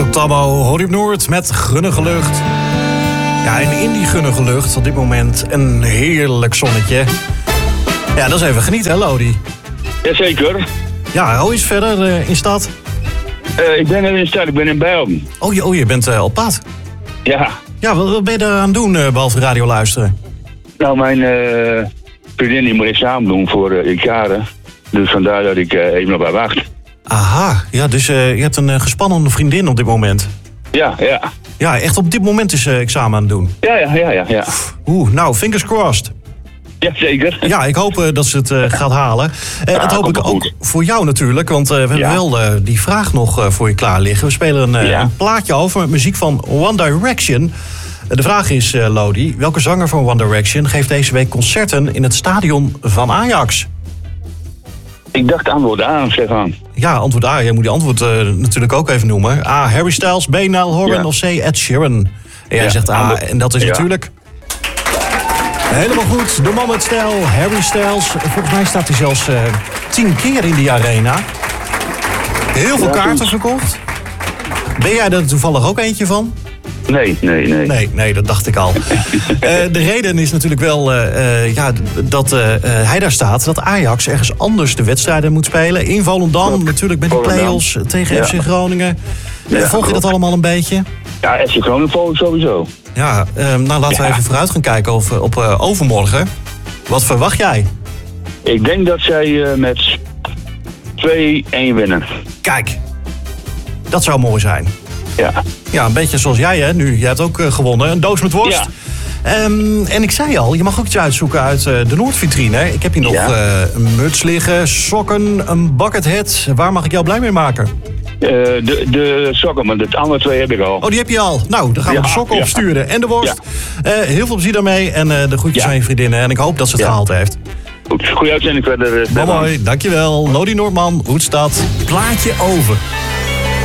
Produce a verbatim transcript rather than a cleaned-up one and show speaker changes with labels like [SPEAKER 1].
[SPEAKER 1] Tammo, Hoor op Noord met Gunnige Lucht. Ja, en in die gunnige lucht op dit moment een heerlijk zonnetje. Ja, dat is even genieten, hè, Lodi?
[SPEAKER 2] Jazeker.
[SPEAKER 1] Ja, hoe is het verder uh, in stad?
[SPEAKER 2] Uh, ik ben er in stad, ik ben in Bijlmer.
[SPEAKER 1] Oh, je, oh, je bent uh, op pad?
[SPEAKER 2] Ja.
[SPEAKER 1] Ja, wat, wat ben je er aan het doen, uh, behalve radio luisteren?
[SPEAKER 2] Nou, mijn uh, vriendin die moet examen doen voor uh, jaren. Dus vandaar dat ik uh, even op haar wacht.
[SPEAKER 1] Aha, ja, dus uh, je hebt een uh, gespannen vriendin op dit moment.
[SPEAKER 2] Ja, ja.
[SPEAKER 1] Ja, echt op dit moment is uh, examen aan het doen.
[SPEAKER 2] Ja, ja, ja, ja. ja.
[SPEAKER 1] Oeh, nou, fingers crossed.
[SPEAKER 2] Ja, zeker.
[SPEAKER 1] Ja, ik hoop uh, dat ze het uh, gaat halen. Uh,
[SPEAKER 2] ja,
[SPEAKER 1] dat hoop ik ook
[SPEAKER 2] goed.
[SPEAKER 1] voor jou natuurlijk, want uh, we hebben
[SPEAKER 2] ja.
[SPEAKER 1] wel uh, die vraag nog uh, voor je klaar liggen. We spelen een, uh,
[SPEAKER 2] ja.
[SPEAKER 1] een plaatje over met muziek van One Direction. Uh, de vraag is, uh, Lodi, welke zanger van One Direction geeft deze week concerten in het stadion van Ajax?
[SPEAKER 2] Ik dacht antwoord A, Stefan.
[SPEAKER 1] Ja, antwoord A. Jij moet die antwoord uh, natuurlijk ook even noemen. A. Harry Styles, B. Niall Horan ja. of C. Ed Sheeran. En jij ja, zegt A. Antwoord. En dat is ja. natuurlijk... Helemaal goed. De man met stijl, Harry Styles. Volgens mij staat hij zelfs uh, tien keer in die arena. Heel veel ja, kaarten goed. verkocht. Ben jij er toevallig ook eentje van?
[SPEAKER 2] Nee, nee, nee.
[SPEAKER 1] Nee, nee, dat dacht ik al. uh, de reden is natuurlijk wel uh, uh, ja, dat uh, hij daar staat... dat Ajax ergens anders de wedstrijden moet spelen. In Volendam, klopt. Natuurlijk met de play-offs tegen ja. F C Groningen. Uh, ja, volg je dat allemaal een beetje?
[SPEAKER 2] Ja, F C Groningen volg ik sowieso.
[SPEAKER 1] Ja, uh, nou laten we ja. even vooruit gaan kijken op, op uh, overmorgen. Wat verwacht jij?
[SPEAKER 2] Ik denk dat zij uh, met twee-een winnen.
[SPEAKER 1] Kijk, dat zou mooi zijn.
[SPEAKER 2] Ja.
[SPEAKER 1] Ja, een beetje zoals jij, hè, nu. Jij hebt ook uh, gewonnen. Een doos met worst. Ja. Um, en ik zei al, je mag ook iets uitzoeken uit uh, de Noordvitrine. Ik heb hier nog ja. uh, een muts liggen, sokken, een buckethead. Waar mag ik jou blij mee maken?
[SPEAKER 2] Uh, de, de sokken, maar de andere twee heb ik al.
[SPEAKER 1] Oh, die heb je al. Nou, dan gaan we ja, de sokken ja. opsturen. En de worst. Ja. Uh, heel veel plezier daarmee. En uh, de groetjes ja. aan je vriendinnen. En ik hoop dat ze het ja. gehaald heeft.
[SPEAKER 2] Goed, goeie uitzending verder.
[SPEAKER 1] Uh, mooi, dankjewel. Lodi Noordman, Hoedstad.
[SPEAKER 3] Plaatje over.